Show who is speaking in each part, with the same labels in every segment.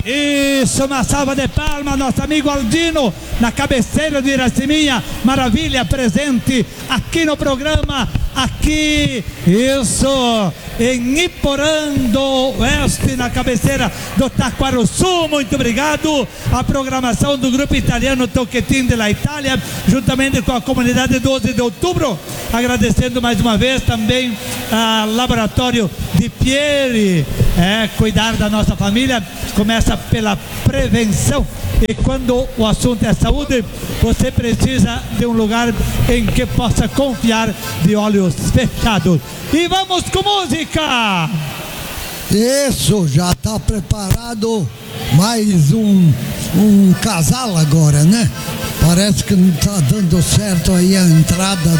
Speaker 1: Isso, uma salva de palmas, nosso amigo Aldino, na cabeceira de Iraceminha, maravilha, presente aqui no programa, aqui, isso, em Iporã do Oeste, na cabeceira do Taquarussu. Muito obrigado. A programação do grupo italiano Tocchetin de la Itália, juntamente com a comunidade 12 de outubro, agradecendo mais uma vez também ao Laboratório de Pieri, cuidar da nossa família começa pela prevenção, e quando o assunto é saúde, você precisa de um lugar em que possa confiar de olhos fechados. E vamos com música!
Speaker 2: Isso, já está preparado mais um casal agora, né? Parece que não está dando certo aí a entrada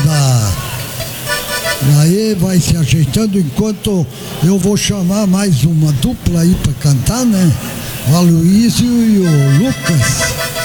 Speaker 2: Daí vai se ajeitando enquanto eu vou chamar mais uma dupla aí para cantar, né? O Aloysio e o Lucas.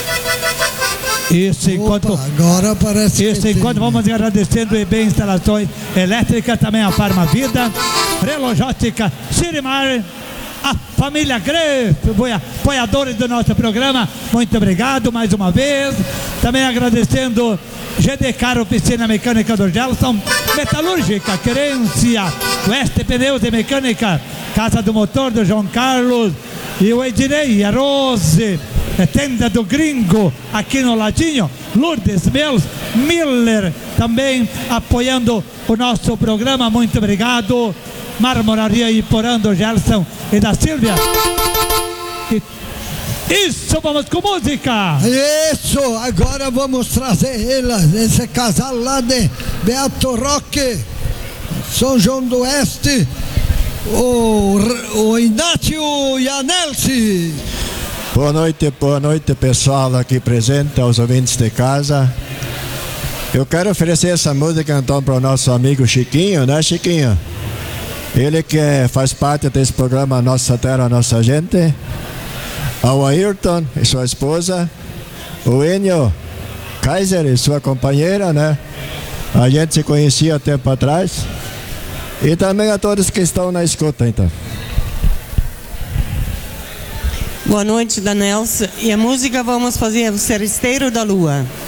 Speaker 1: Isso, enquanto
Speaker 2: agora parece
Speaker 1: isso, enquanto vamos agradecendo e bem instalações elétricas, também a Farmavida, Relogística, Sirimar, a família Grefe, apoiadores do nosso programa, muito obrigado mais uma vez. Também agradecendo GDK, Oficina Mecânica do Gelson, Metalúrgica, Querência, Oeste Pneus e Mecânica, Casa do Motor do João Carlos, e o Ednei, a Rose, Tenda do Gringo, aqui no ladinho, Lourdes Mills, Miller, também apoiando o nosso programa, muito obrigado. Marmoraria Iporã do Gelson e da Silvia. Isso, vamos com música.
Speaker 2: Isso, agora vamos trazer esse casal lá de Beato Roque, São João do Oeste, o Inácio e a Nelce.
Speaker 3: Boa noite pessoal aqui presente, aos ouvintes de casa. Eu quero oferecer essa música então para o nosso amigo Chiquinho, né, Chiquinho? Ele que faz parte desse programa Nossa Terra, Nossa Gente. Ao Ayrton e sua esposa, o Enio Kaiser e sua companheira, né? A gente se conhecia há tempo atrás. E também a todos que estão na escuta, então.
Speaker 4: Boa noite, da Nelson. E a música vamos fazer o Seresteiro da Lua.